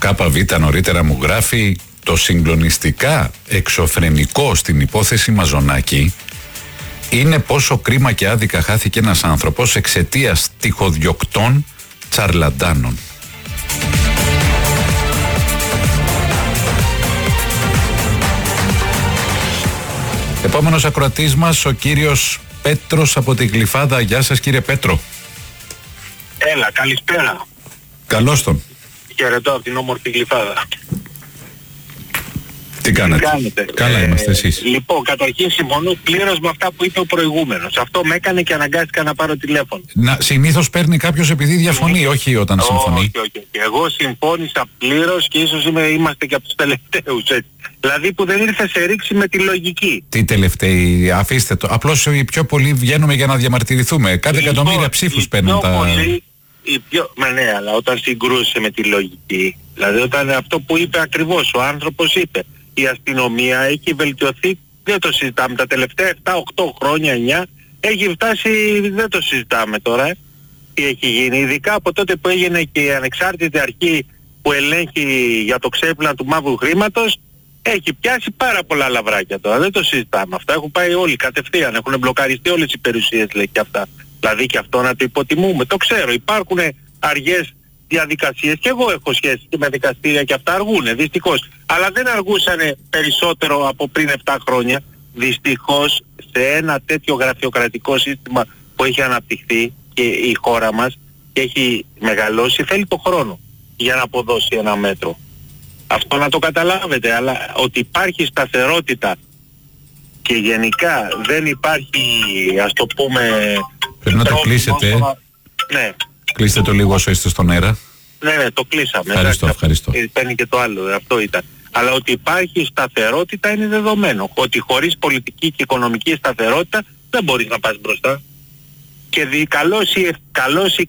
ΚΒ νωρίτερα μου γράφει: το συγκλονιστικά εξωφρενικό στην υπόθεση Μαζονάκη είναι πόσο κρίμα και άδικα χάθηκε ένας άνθρωπος εξαιτίας τυχοδιοκτών τσαρλαντάνων. Επόμενος ακροατής μας, ο κύριος Πέτρος από την Γλυφάδα. Γεια σας, κύριε Πέτρο. Έλα, καλησπέρα. Καλώς τον. Χαιρετώ από την όμορφη Γλυφάδα. Τι κάνετε? Καλά είμαστε εσείς. Λοιπόν, καταρχήν συμφωνώ πλήρως με αυτά που είπε ο προηγούμενος. Αυτό με έκανε και αναγκάστηκα να πάρω τηλέφωνο. Συνήθως παίρνει κάποιος επειδή διαφωνεί, όχι όταν συμφωνεί. Όχι. Εγώ συμφώνησα πλήρως και ίσως είμαστε και από τους τελευταίους, έτσι. Δηλαδή που δεν ήρθε σε ρήξη με τη λογική. Τι τελευταίοι, αφήστε το. Απλώς οι πιο πολλοί βγαίνουμε για να διαμαρτυρηθούμε. Κάτι εκατομμύρια ψήφους παίρνουν τα... Ναι, αλλά όταν συγκρούσε με τη λογική, δηλαδή όταν αυτό που είπε ακριβώς ο άνθρωπος είπε, η αστυνομία έχει βελτιωθεί, δεν το συζητάμε, τα τελευταία 7-8 χρόνια, 9, έχει φτάσει, δεν το συζητάμε τώρα, τι έχει γίνει, ειδικά από τότε που έγινε και η ανεξάρτητη αρχή που ελέγχει για το ξέπλυμα του μαύρου χρήματος, έχει πιάσει πάρα πολλά λαβράκια τώρα, δεν το συζητάμε αυτά, έχουν πάει όλοι κατευθείαν, έχουν μπλοκαριστεί όλες οι περιουσίες, λέει, και αυτά. Δηλαδή και αυτό να το υποτιμούμε, το ξέρω, υπάρχουν αργές διαδικασίες και εγώ έχω σχέση και με δικαστήρια και αυτά αργούνε, δυστυχώς. Αλλά δεν αργούσανε περισσότερο από πριν 7 χρόνια. Δυστυχώς σε ένα τέτοιο γραφειοκρατικό σύστημα που έχει αναπτυχθεί και η χώρα μας και έχει μεγαλώσει, θέλει το χρόνο για να αποδώσει ένα μέτρο. Αυτό να το καταλάβετε, αλλά ότι υπάρχει σταθερότητα και γενικά δεν υπάρχει, ας το πούμε... Πρέπει να το κλείσετε. Ναι. Κλείστε το λίγο όσο είστε στον αέρα. Ναι, το κλείσαμε. Ευχαριστώ. Παίρνει και το άλλο, αυτό ήταν. Αλλά ότι υπάρχει σταθερότητα είναι δεδομένο. Ότι χωρίς πολιτική και οικονομική σταθερότητα δεν μπορείς να πας μπροστά. Και καλός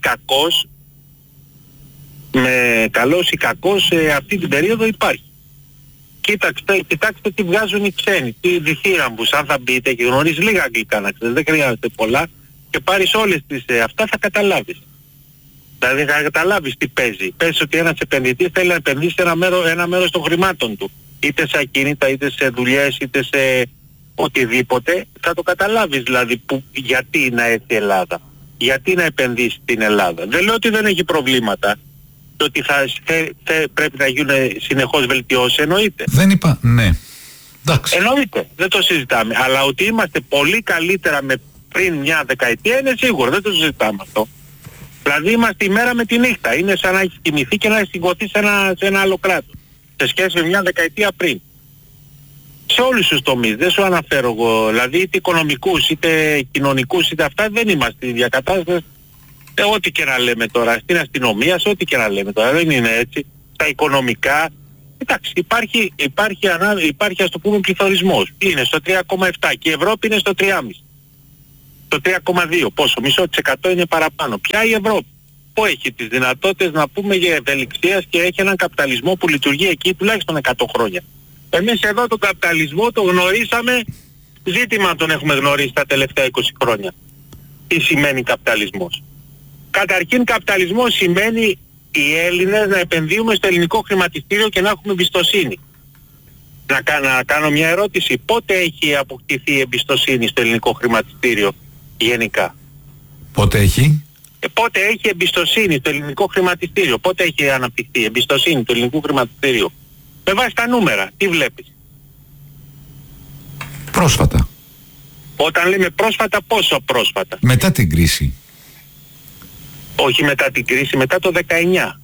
ή κακός αυτή την περίοδο υπάρχει. Κοιτάξτε τι βγάζουν οι ξένοι, τι διθύραμβους, αν θα μπείτε και γνωρίζεις λίγα αγγλικά να ξέρεις, δεν χρειάζεται πολλά και πάρεις όλες τις αυτά θα καταλάβεις. Δηλαδή θα καταλάβεις τι παίζει. Πες ότι ένας επενδυτής θέλει να επενδύσει ένα μέρος των χρημάτων του. Είτε σε ακίνητα, είτε σε δουλειές, είτε σε οτιδήποτε. Θα το καταλάβεις δηλαδή γιατί να έρθει η Ελλάδα. Γιατί να επενδύσει στην Ελλάδα. Δεν λέω ότι δεν έχει προβλήματα. Το ότι πρέπει να γίνουν συνεχώς βελτιώσεις εννοείται. Δεν είπα, ναι. Εντάξει. Εννοείται, δεν το συζητάμε. Αλλά ότι είμαστε πολύ καλύτερα με πριν μια δεκαετία είναι σίγουρο, δεν το συζητάμε αυτό. Δηλαδή είμαστε η μέρα με τη νύχτα. Είναι σαν να έχεις κοιμηθεί και να έχεις σηκωθεί σε ένα άλλο κράτος. Σε σχέση με μια δεκαετία πριν. Σε όλους τους τομείς, δεν σου αναφέρω εγώ, δηλαδή είτε οικονομικούς, είτε κοινωνικούς, είτε αυτά, δεν είμαστε στην ίδια κατάσταση. Ό,τι και να λέμε τώρα, στην αστυνομία, σε ό,τι και να λέμε τώρα, δεν είναι έτσι. Στα οικονομικά, εντάξει, υπάρχει ας το πούμε πληθωρισμός. Είναι στο 3,7 και η Ευρώπη είναι στο 3,5. Το 3,2, πόσο, μισό της εκατό είναι παραπάνω. Ποια η Ευρώπη που έχει τις δυνατότητες να πούμε για ευελιξίας και έχει έναν καπιταλισμό που λειτουργεί εκεί τουλάχιστον 100 χρόνια. Εμείς εδώ τον καπιταλισμό το γνωρίσαμε, ζήτημα τον έχουμε γνωρίσει τα τελευταία 20 χρόνια. Τι σημαίνει καπιταλισμός? Καταρχήν καπιταλισμός σημαίνει οι Έλληνες να επενδύουμε στο ελληνικό χρηματιστήριο και να έχουμε εμπιστοσύνη. Να κάνω μια ερώτηση. Πότε έχει αποκτηθεί η εμπιστοσύνη στο ελληνικό χρηματιστήριο γενικά? Πότε έχει? Πότε έχει εμπιστοσύνη στο ελληνικό χρηματιστήριο? Πότε έχει αναπτυχθεί η εμπιστοσύνη του ελληνικού χρηματιστήριου? Με βάση τα νούμερα, τι βλέπεις? Πρόσφατα. Όταν λέμε πρόσφατα, πόσο πρόσφατα? Μετά την κρίση. Όχι μετά την κρίση, μετά το 19.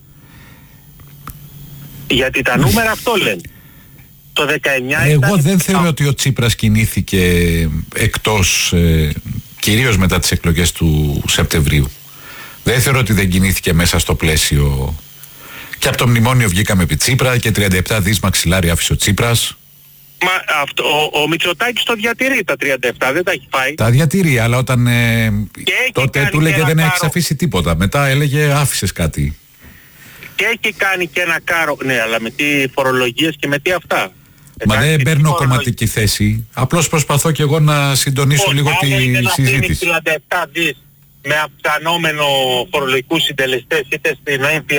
Γιατί τα νούμερα αυτό λένε. Το 19 εγώ δεν θεωρώ ότι ο Τσίπρας κινήθηκε εκτός, κυρίως μετά τις εκλογές του Σεπτεμβρίου. Δεν θεωρώ ότι δεν κινήθηκε μέσα στο πλαίσιο. Και από το μνημόνιο βγήκαμε επί Τσίπρα και 37 δις μαξιλάρι άφησε ο Τσίπρας. Μα αυτό, ο Μητσοτάκης το διατηρεί τα 37, δεν τα έχει φάει. Τα διατηρεί, αλλά όταν τότε του έλεγε δεν έχεις αφήσει τίποτα. Μετά έλεγε άφησες κάτι. Και έχει κάνει και ένα κάρο, ναι, αλλά με τι φορολογίες και με τι αυτά. Μα δεν παίρνω κομματική θέση. Απλώς προσπαθώ και εγώ να συντονίσω λίγο τη συζήτηση. 37 δις με αυξανόμενο φορολογικούς συντελεστές είτε στην έμφυα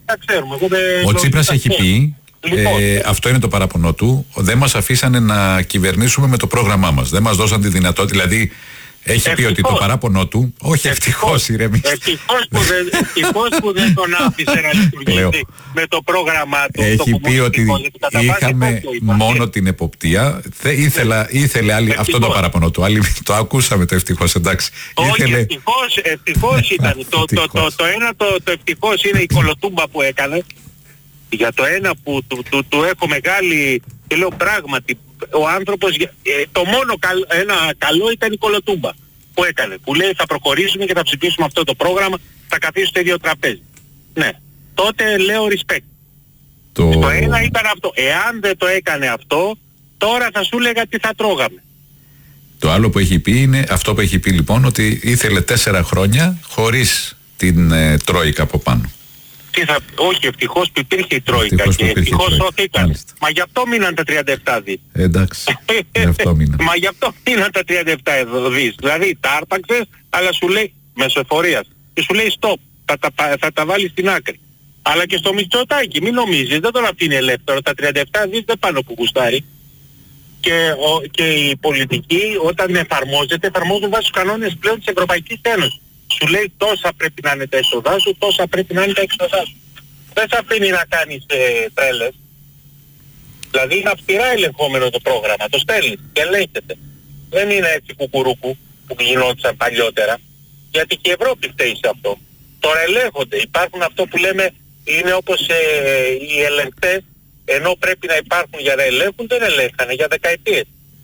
τα ξέρουμε. Ο Τσίπρας έχει πει, αυτό είναι το παραπονό του, δεν μας αφήσανε να κυβερνήσουμε με το πρόγραμμά μας. Δεν μας δώσαν τη δυνατότητα, δηλαδή έχει πει ότι το παράπονο του, όχι ευτυχώς ηρεμήστε. Ευτυχώς που δεν τον άφησε να λειτουργήσει με το πρόγραμμά του. Έχει πει ότι είχαμε μόνο την εποπτεία, ήθελε άλλη, αυτό το παράπονο του, άλλοι το ακούσαμε το ευτυχώς, εντάξει. Όχι, ευτυχώς ήταν. Το ένα το ευτυχώς είναι η κολοτούμπα που έκανε. Για το ένα που του έχω μεγάλη, και λέω πράγματι, ο άνθρωπος, το μόνο ένα καλό ήταν η κολοτούμπα που έκανε, που λέει θα προχωρήσουμε και θα ψηφίσουμε αυτό το πρόγραμμα, θα καθίσουμε στο ίδιο τραπέζι. Ναι, τότε λέω respect. Το ένα ήταν αυτό. Εάν δεν το έκανε αυτό, τώρα θα σου έλεγα τι θα τρώγαμε. Το άλλο που έχει πει είναι, αυτό που έχει πει λοιπόν, ότι ήθελε 4 χρόνια χωρίς την Τρόικα από πάνω. Όχι, ευτυχώς που υπήρχε η Τρόικα και ευτυχώς σώθηκαν. Μα γι' αυτό μείναν τα 37 δις. Εντάξει, γι' αυτό μείναν. Μα γι' αυτό μείναν τα 37 δις. Δηλαδή τα άρπαξες, αλλά σου λέει μεσοφορίας. Και σου λέει stop, θα τα βάλεις στην άκρη. Αλλά και στο Μητσοτάκη, μην νομίζεις, δεν τον αφήνει ελεύθερο. Τα 37 δις δεν πάνω που γουστάρει. Και η πολιτική όταν εφαρμόζεται βάσει τους κανόνες πλέον της Ευρωπαϊκής Ένωσης. Σου λέει τόσα πρέπει να είναι τα έσοδά σου, τόσα πρέπει να είναι τα έξοδά σου. Δεν σε αφήνει να κάνεις τρέλες. Δηλαδή είναι αυστηρά ελεγχόμενο το πρόγραμμα, το στέλνεις και ελέγχεται. Δεν είναι έτσι κουκουρούκου που γινόντουσαν παλιότερα, γιατί και η Ευρώπη φταίει σε αυτό. Τώρα ελέγχονται, υπάρχουν αυτό που λέμε, είναι όπως οι ελεγκτές, ενώ πρέπει να υπάρχουν για να ελέγχουν, δεν ελέγχανε για δεκαετίες.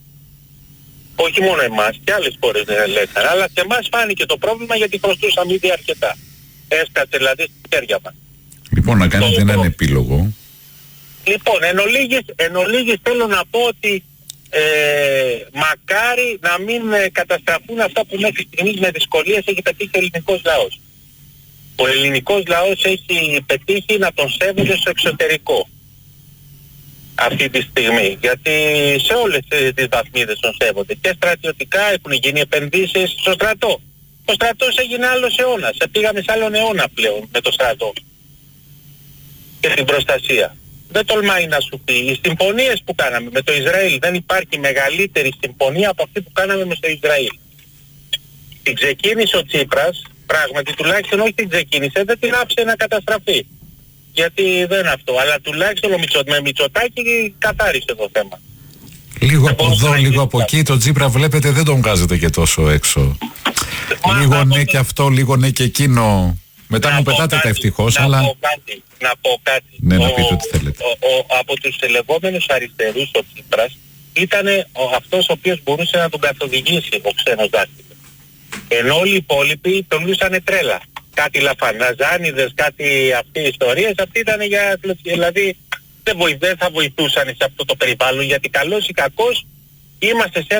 Όχι μόνο εμάς, και άλλες χώρες δεν ελέγχανε, αλλά σε εμάς φάνηκε το πρόβλημα γιατί χρωστούσαμε ήδη αρκετά. Έσκατσε δηλαδή στη χέρια μας. Λοιπόν, να κάνετε έναν επίλογο. Λοιπόν, εν ολίγης θέλω να πω ότι μακάρι να μην καταστραφούν αυτά που μέχρι στιγμής με δυσκολίες έχει πετύχει ο ελληνικός λαός. Ο ελληνικός λαός έχει πετύχει να τον σέβονται στο εξωτερικό αυτή τη στιγμή, γιατί σε όλες τις βαθμίδες τον σέβονται και στρατιωτικά έχουν γίνει επενδύσεις στο στρατό. Ο στρατός έγινε άλλος αιώνας, πήγαμε σε άλλον αιώνα πλέον με το στρατό και την προστασία. Δεν τολμάει να σου πει, οι συμφωνίες που κάναμε με το Ισραήλ, δεν υπάρχει μεγαλύτερη συμφωνία από αυτή που κάναμε με το Ισραήλ. Την ξεκίνησε ο Τσίπρας, πράγματι τουλάχιστον όχι την ξεκίνησε, δεν την άφησε να καταστραφεί. Γιατί δεν είναι αυτό, αλλά τουλάχιστον με Μητσοτάκη καθάρισε το θέμα. Λίγο από εδώ, λίγο από εκεί, το Τσίπρα βλέπετε δεν τον βγάζετε και τόσο έξω. Λίγο ναι και αυτό, λίγο ναι και εκείνο. Μετά μου πετάτε τα ευτυχώς, αλλά... Να πω κάτι. Ναι, να πείτε ό,τι θέλετε. Από τους λεγόμενους αριστερούς ο Τσίπρας ήταν αυτός ο οποίος μπορούσε να τον καθοδηγήσει ο ξένος δάσκαλος. Ενώ όλοι οι υπόλοιποι τον λούσανε τρέλα. Κάτι λαφαναζάνιδες, κάτι αυτοί οι ιστορίες, αυτοί ήταν για... Δηλαδή δεν θα βοηθούσαν σε αυτό το περιβάλλον, γιατί καλός ή κακός είμαστε σε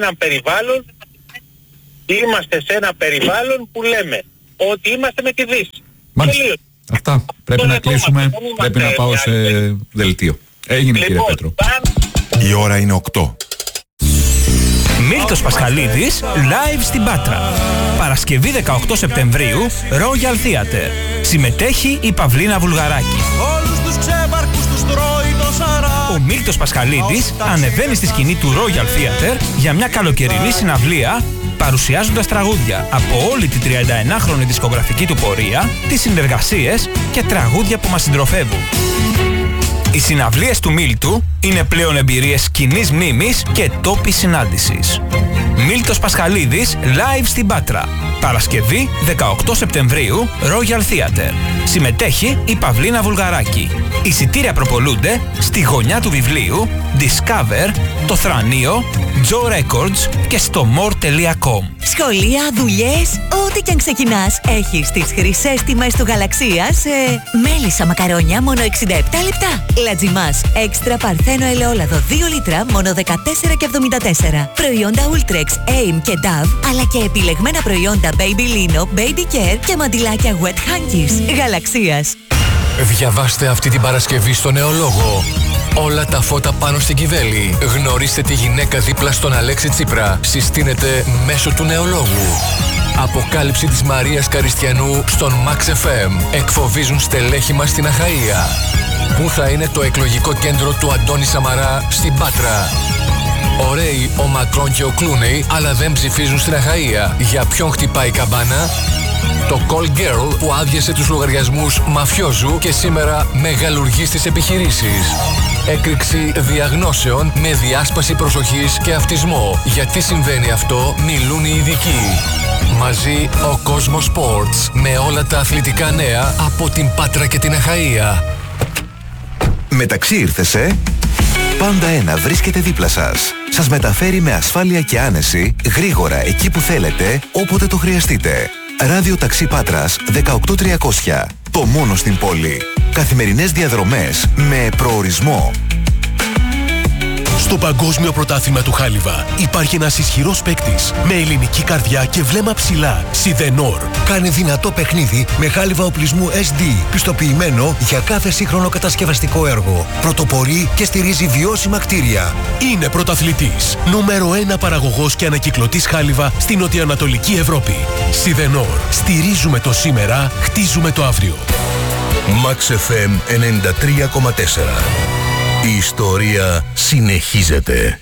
ένα περιβάλλον που λέμε ότι είμαστε με τη Δύση. Μάλιστα. Αυτά. Πρέπει να κλείσουμε, πρέπει να πάω σε δελτίο. Έγινε κύριε Πέτρο. Η ώρα είναι 8. Μίλτος Πασχαλίδης, live στην Πάτρα. Παρασκευή 18 Σεπτεμβρίου, Royal Theatre. Συμμετέχει η Παυλίνα Βουλγαράκη. Ο Μίλτος Πασχαλίδης ανεβαίνει στη σκηνή του Royal Theatre για μια καλοκαιρινή συναυλία, παρουσιάζοντας τραγούδια από όλη τη 31χρονη δισκογραφική του πορεία, τις συνεργασίες και τραγούδια που μας συντροφεύουν. Οι συναυλίες του Μίλτου είναι πλέον εμπειρίες κοινής μνήμης και τόπης συνάντησης. Μίλτος Πασχαλίδης, live στην Πάτρα. Παρασκευή 18 Σεπτεμβρίου, Royal Theatre. Συμμετέχει η Παυλίνα Βουλγαράκη. Εισιτήρια προπολούνται στη γωνιά του βιβλίου, Discover, το Θρανείο, Joe Records και στο more.com. Σχολεία, δουλειές, ό,τι κι αν ξεκινάς, έχεις τις χρυσές τιμές του Γαλαξία σε μέλισσα μακαρόνια μόνο 67 λεπτά. Λατζιμάς, έξτρα παρθένο ελαιόλαδο 2 λίτρα μόνο 14,74. Προϊόντα Ultrex, Aim και Dove, αλλά και επιλεγμένα προϊόντα Baby Lino, Baby Care και μαντιλάκια Wet Hankies. Γαλαξίας. Διαβάστε αυτή την Παρασκευή στο Νεολόγο. Όλα τα φώτα πάνω στην Κιβέλη. Γνωρίστε τη γυναίκα δίπλα στον Αλέξη Τσίπρα. Συστήνεται μέσω του Νεολόγου. Αποκάλυψη της Μαρίας Καριστιανού στον Max FM. Εκφοβίζουν στελέχη μας στην Αχαΐα. Πού θα είναι το εκλογικό κέντρο του Αντώνη Σαμαρά στην Πάτρα. Ωραίοι ο Μακρόν και ο Κλούνεϊ, αλλά δεν ψηφίζουν στην Αχαΐα. Για ποιον χτυπάει η καμπάνα? Το call girl που άδειασε τους λογαριασμούς μαφιόζου και σήμερα μεγαλουργεί στις επιχειρήσεις. Έκρηξη διαγνώσεων με διάσπαση προσοχής και αυτισμό. Γιατί συμβαίνει αυτό, μιλούν οι ειδικοί. Μαζί ο Κόσμος Sports με όλα τα αθλητικά νέα από την Πάτρα και την Αχαΐα. Μεταξύ ήρθεσαι. Πάντα ένα βρίσκεται δίπλα σας. Σας μεταφέρει με ασφάλεια και άνεση, γρήγορα εκεί που θέλετε, όποτε το χρειαστείτε. Ράδιο Ταξί Πάτρας 18300. Το μόνο στην πόλη. Καθημερινές διαδρομές με προορισμό. Στο Παγκόσμιο Πρωτάθλημα του Χάλιβα υπάρχει ένας ισχυρός παίκτης με ελληνική καρδιά και βλέμμα ψηλά. Σιδενόρ. Κάνει δυνατό παιχνίδι με χάλιβα οπλισμού SD, πιστοποιημένο για κάθε σύγχρονο κατασκευαστικό έργο. Πρωτοπορεί και στηρίζει βιώσιμα κτίρια. Είναι πρωταθλητής. Νούμερο 1 παραγωγός και ανακυκλωτής χάλιβα στην νοτιοανατολική Ευρώπη. Σιδενόρ. Στηρίζουμε το σήμερα, χτίζουμε το αύριο. Max FM 93,4. Η ιστορία συνεχίζεται.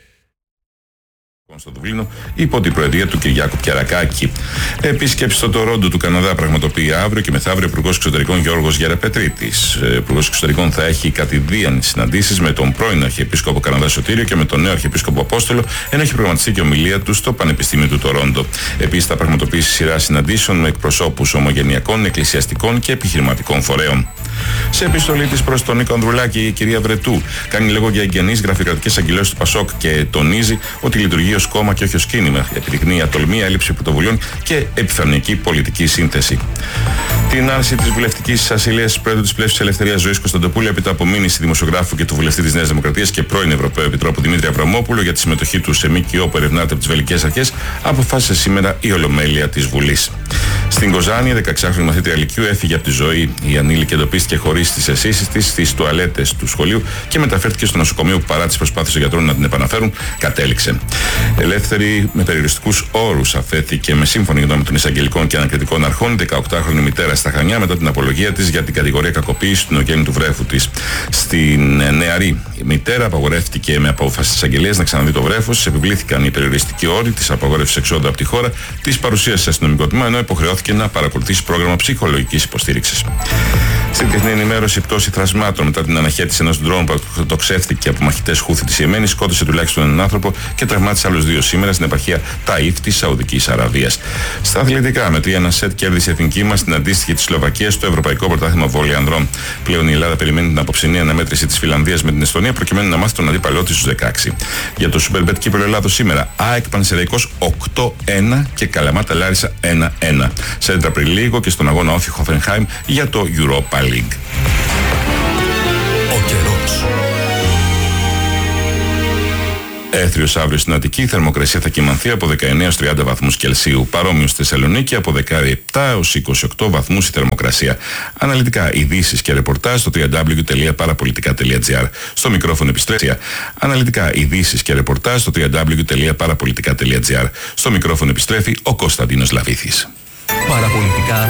Στο Δουβλίνο, υπό την προεδρία του Κυριάκου Πιαρακάκη. Επίσκεψη στο Τορόντο του Καναδά πραγματοποιεί αύριο και μεθαύριο Υπουργός Εξωτερικών Γιώργος Γεραπετρίτης. Υπουργός Εξωτερικών θα έχει κατηδίαν συναντήσεις με τον πρώην Αρχιεπίσκοπο Καναδά Σωτήριο και με τον νέο Αρχιεπίσκοπο Απόστολο, ενώ έχει προγραμματιστεί και ομιλία του στο Πανεπιστήμιο του Τορόντο. Επίσης, θα πραγματοποιήσει σειρά συναντήσεων με εκπροσώπους ομογενειακών, εκκλησιαστικών και επιχειρηματικών φορέων. Σε επιστολή της προς τον Νίκο Ανδρουλάκη, η κυρία Βρετού κάνει λόγο για εγγενείς γραφειοκρατικές αγγελίες του Πασόκ και τονίζει ότι λειτουργεί ως κόμμα και όχι ως κίνημα. Επιδεικνύει ατολμία, έλλειψη πρωτοβουλειών και επιφανειακή πολιτική σύνθεση. Την άρση της βουλευτικής ασυλίας της Πρόεδρου της Πλεύσης Ελευθερίας Ζωής Κωνσταντοπούλου, έπειτα από μήνυση δημοσιογράφου και του βουλευτή της Νέας Δημοκρατίας και πρώην Ευρωπαίου Επιτρόπου Δημήτρη Αβραμόπουλο για τη συμμετοχή του σε ΜΚΟ που ερευνάται από τις βελγικές αρχές, αποφάσισε σήμερα η Ολομέλεια της Βουλής. Στην Κοζάνη, 16χρονη μαθήτρια Λυκειού έφυγε από τη ζωή. Η ανήλικη εντοπίστηκε χωρίς τις αισθήσεις της στις τουαλέτες του σχολείου και μεταφέρθηκε στο νοσοκομείο που παρά τις προσπάθειες των γιατρών να την επαναφέρουν, κατέληξε. Ελεύθερη με περιοριστικούς όρους αφέθηκε με σύμφωνη γνώμη των εισαγγελικών και ανακριτικών αρχών 18χρονη μητέρα στα Χανιά μετά την απολογία της για την κατηγορία κακοποίηση του νεογέννητου βρέφου της. Στην νεαρή μητέρα απαγορεύτηκε με απόφαση της εισαγγελίας να ξαναδεί το βρέφος, της επιβλήθηκαν οι περιοριστικοί όροι της απαγόρευσης εξόδου από τη χώρα, της παρουσίας σε αστυνομικό τμήμα, ενώ υποχρεώθηκε να παρακολουθήσει πρόγραμμα ψυχολογικής υποστήριξης. Στην διεθνή ενημέρωση, η πτώση θρασμάτων μετά την αναχέτηση ενός ντρόουν που εκτοξεύτηκε από μαχητές Χούθη της Ιεμένης σκότωσε τουλάχιστον έναν άνθρωπο και τραυμάτισε άλλους δύο σήμερα στην επαρχία Ταΐφ της Σαουδικής Αραβίας. Στα αθλητικά, με 3-1 σετ κέρδισε η εθνική μας την αντίστοιχη της Σλοβακίας στο Ευρωπαϊκό Πρωτάθλημα Βόλεϊ Ανδρών. Πλέον η Ελλάδα περιμένει την απόψινή αναμέτρηση της Φιλανδίας με την Εστονία προκειμένου να μάθει τον αντίπαλό της στους 16. Για το Super Bet κύπελλο Ελλάδος σήμερα, ΑΕΚ Πανσεραϊκός 8-1 και Καλαμάτα Λάρισα 1-1. Σέντρα πριν λίγο και στον αγώνα Όφι Χόφενχάιμ για το Europa League. Ο καιρός. Έθριος αύριο στην Αττική, η θερμοκρασία θα κυμανθεί από 19 έως 30 βαθμούς Κελσίου. Παρόμοιο στη Θεσσαλονίκη, από 17 έως 28 βαθμούς η θερμοκρασία. Αναλυτικά ειδήσεις και ρεπορτάζ στο www.parapolitica.gr. Στο μικρόφωνο επιστρέφει. Αναλυτικά ειδήσεις και ρεπορτάζ στο www.parapolitica.gr. Στο μικρόφωνο επιστρέφει ο Κωνσταντίνος Λαβήθης. Παραπολιτικά.